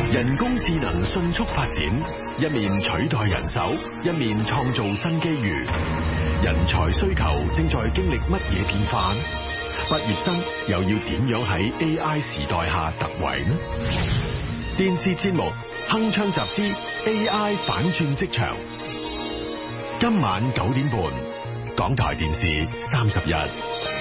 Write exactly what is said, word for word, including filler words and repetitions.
人工智能迅速發展，一面取代人手，一面創造新機遇。人才需求正在經歷乜嘢變化？畢業生又要點樣喺 A I 時代下突圍呢？電視節目《鏗鏘集之 A I 反轉職場》，今晚九點半，港台電視三十一。